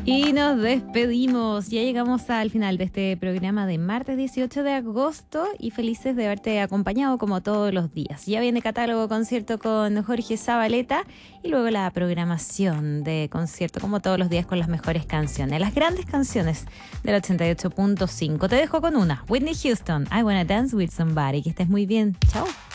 Y nos despedimos. Ya llegamos al final de este programa de martes 18 de agosto y felices de haberte acompañado como todos los días. Ya viene catálogo concierto con Jorge Zabaleta y luego la programación de concierto como todos los días con las mejores canciones, las grandes canciones del 88.5. Te dejo con una, Whitney Houston, I Wanna Dance With Somebody. Que estés muy bien. Chao.